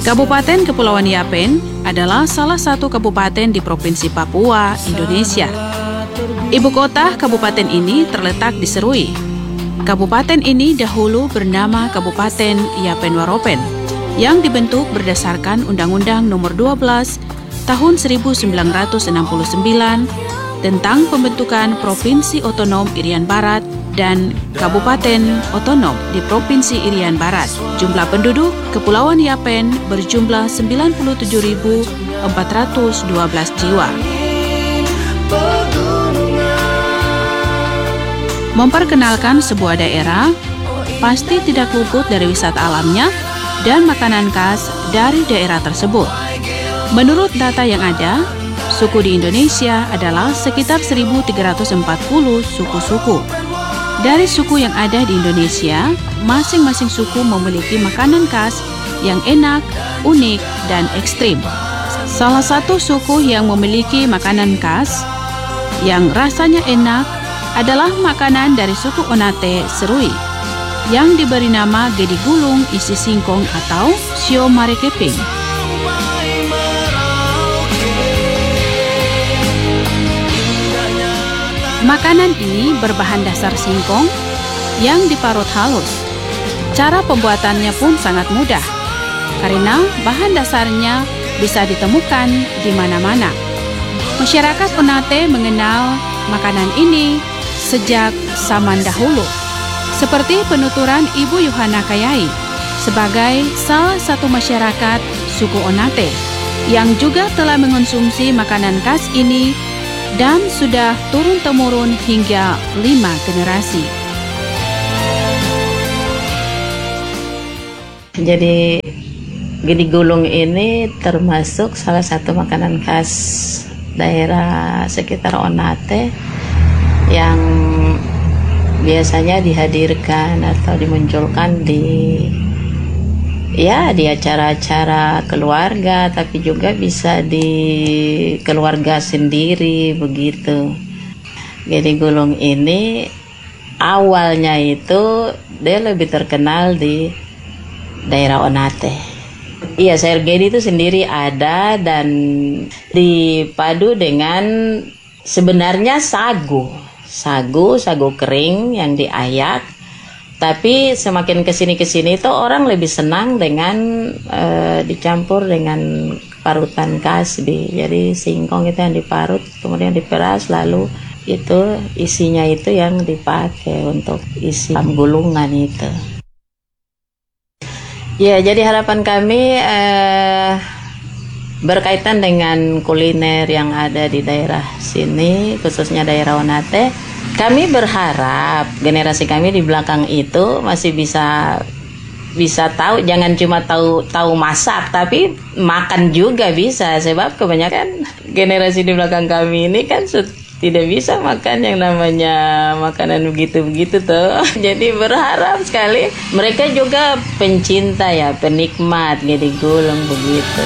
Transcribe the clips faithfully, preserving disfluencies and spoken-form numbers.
Kabupaten Kepulauan Yapen adalah salah satu kabupaten di Provinsi Papua, Indonesia. Ibu kota kabupaten ini terletak di Serui. Kabupaten ini dahulu bernama Kabupaten Yapen Waropen, yang dibentuk berdasarkan Undang-Undang Nomor dua belas Tahun seribu sembilan ratus enam puluh sembilan tentang pembentukan Provinsi Otonom Irian Barat dan Kabupaten Otonom di Provinsi Irian Barat. Jumlah penduduk Kepulauan Yapen berjumlah sembilan puluh tujuh ribu empat ratus dua belas jiwa. Memperkenalkan sebuah daerah pasti tidak luput dari wisata alamnya dan makanan khas dari daerah tersebut. Menurut data yang ada, suku di Indonesia adalah sekitar seribu tiga ratus empat puluh suku-suku. Dari suku yang ada di Indonesia, masing-masing suku memiliki makanan khas yang enak, unik, dan ekstrim. Salah satu suku yang memiliki makanan khas yang rasanya enak adalah makanan dari suku Onate Serui yang diberi nama Gedi Gulung isi singkong atau Sio Marekeping. Makanan ini berbahan dasar singkong yang diparut halus. Cara pembuatannya pun sangat mudah, karena bahan dasarnya bisa ditemukan di mana-mana. Masyarakat Onate mengenal makanan ini sejak zaman dahulu, seperti penuturan Ibu Yohana Kayai sebagai salah satu masyarakat suku Onate yang juga telah mengonsumsi makanan khas ini dan sudah turun-temurun hingga lima generasi. Jadi Gedi Gulung ini termasuk salah satu makanan khas daerah sekitar Onate yang biasanya dihadirkan atau dimunculkan di ya di acara-acara keluarga, tapi juga bisa di keluarga sendiri begitu. Gedi Gulung ini awalnya itu dia lebih terkenal di daerah Onate. Iya, sayur gedi itu sendiri ada dan dipadu dengan sebenarnya sagu, sagu, sagu kering yang diayak. Tapi semakin kesini-kesini itu orang lebih senang dengan e, dicampur dengan parutan kasbi. Jadi singkong itu yang diparut, kemudian diperas, lalu itu isinya itu yang dipakai untuk isi gulungan itu. Ya, jadi harapan kami e, berkaitan dengan kuliner yang ada di daerah sini, khususnya daerah Onate. Kami berharap generasi kami di belakang itu masih bisa bisa tahu, jangan cuma tahu tahu masak, tapi makan juga bisa. Sebab kebanyakan generasi di belakang kami ini kan tidak bisa makan yang namanya makanan begitu-begitu tuh. Jadi berharap sekali mereka juga pencinta ya, penikmat Gedi Gulung begitu.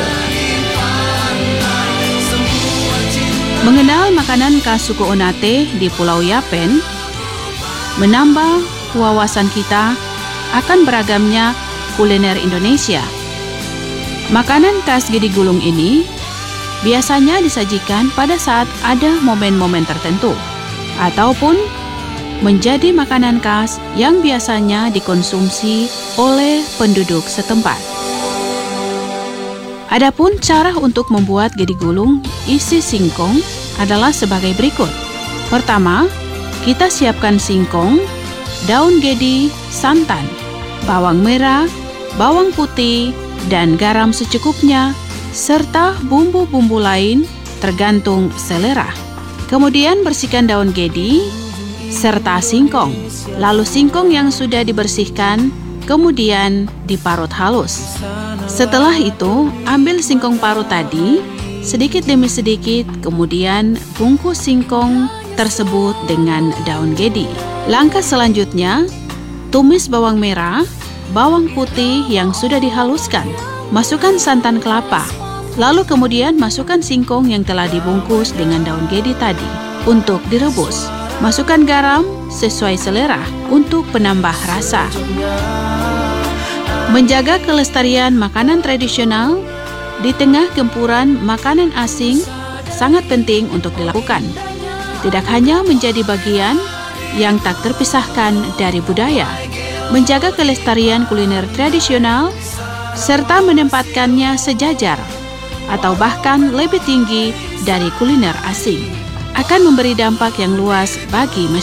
Mengenal makanan khas suku Onate di Pulau Yapen menambah wawasan kita akan beragamnya kuliner Indonesia. Makanan khas Gedi Gulung ini biasanya disajikan pada saat ada momen-momen tertentu ataupun menjadi makanan khas yang biasanya dikonsumsi oleh penduduk setempat. Adapun cara untuk membuat Gedi Gulung isi singkong adalah sebagai berikut. Pertama, kita siapkan singkong, daun gedi, santan, bawang merah, bawang putih, dan garam secukupnya, serta bumbu-bumbu lain tergantung selera. Kemudian bersihkan daun gedi serta singkong. Lalu singkong yang sudah dibersihkan kemudian diparut halus. Setelah itu, ambil singkong parut tadi, sedikit demi sedikit, kemudian bungkus singkong tersebut dengan daun gedi. Langkah selanjutnya, tumis bawang merah, bawang putih yang sudah dihaluskan. Masukkan santan kelapa, lalu kemudian masukkan singkong yang telah dibungkus dengan daun gedi tadi untuk direbus. Masukkan garam sesuai selera untuk penambah rasa. Menjaga kelestarian makanan tradisional di tengah gempuran makanan asing sangat penting untuk dilakukan. Tidak hanya menjadi bagian yang tak terpisahkan dari budaya, menjaga kelestarian kuliner tradisional serta menempatkannya sejajar atau bahkan lebih tinggi dari kuliner asing akan memberi dampak yang luas bagi masyarakat.